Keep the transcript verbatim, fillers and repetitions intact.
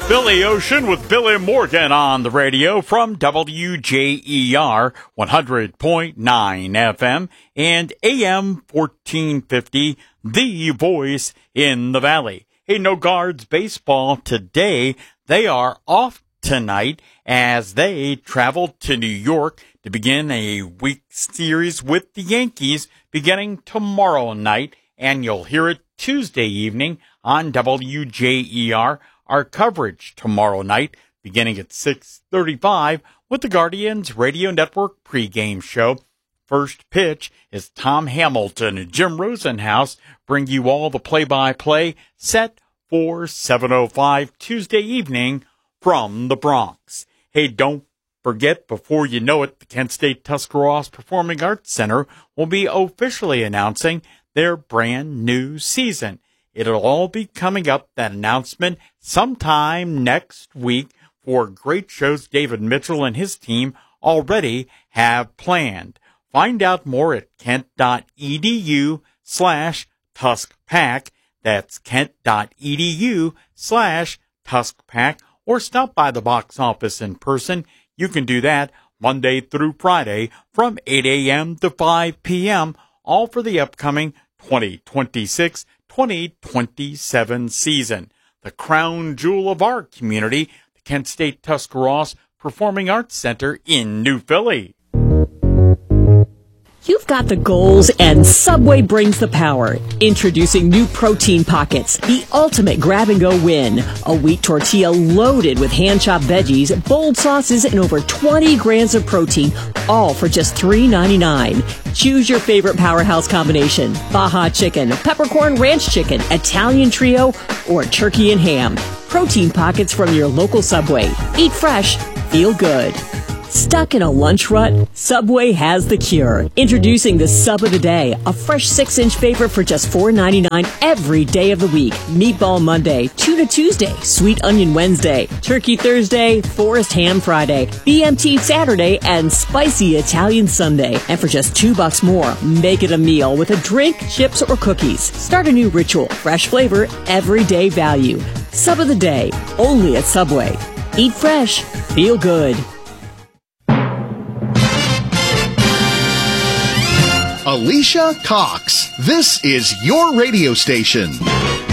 Billy Ocean with Billy Morgan on the radio from W J E R one hundred point nine F M and A M fourteen fifty, the voice in the valley. Hey, No Guards baseball today. They are off tonight as they travel to New York to begin a week series with the Yankees beginning tomorrow night, and you'll hear it Tuesday evening on W J E R. Our coverage tomorrow night, beginning at six thirty-five, with the Guardians Radio Network pregame show. First pitch is Tom Hamilton and Jim Rosenhaus bring you all the play-by-play set for seven oh five Tuesday evening from the Bronx. Hey, don't forget, before you know it, the Kent State Tuscarawas Performing Arts Center will be officially announcing their brand new season. It'll all be coming up, that announcement, sometime next week for great shows David Mitchell and his team already have planned. Find out more at kent.edu slash tuskpack. That's kent.edu slash tuskpack. Or stop by the box office in person. You can do that Monday through Friday from eight a.m. to five p.m., all for the upcoming twenty twenty-six twenty twenty-seven season. The crown jewel of our community, the Kent State Tuscarawas Performing Arts Center in New Philly. You've got the goals, and Subway brings the power. Introducing new Protein Pockets, the ultimate grab-and-go win. A wheat tortilla loaded with hand-chopped veggies, bold sauces, and over twenty grams of protein, all for just three ninety-nine. Choose your favorite powerhouse combination: Baja Chicken, Peppercorn Ranch Chicken, Italian Trio, or Turkey and Ham. Protein Pockets from your local Subway. Eat fresh, feel good. Stuck in a lunch rut? Subway has the cure. Introducing the Sub of the Day, a fresh six-inch favorite for just four ninety-nine every day of the week. Meatball Monday, Tuna Tuesday, Sweet Onion Wednesday, Turkey Thursday, Forest Ham Friday, B M T Saturday, and Spicy Italian Sunday. And for just two bucks more, make it a meal with a drink, chips, or cookies. Start a new ritual. Fresh flavor, everyday value. Sub of the Day, only at Subway. Eat fresh, feel good. Alicia Cox. This is your radio station.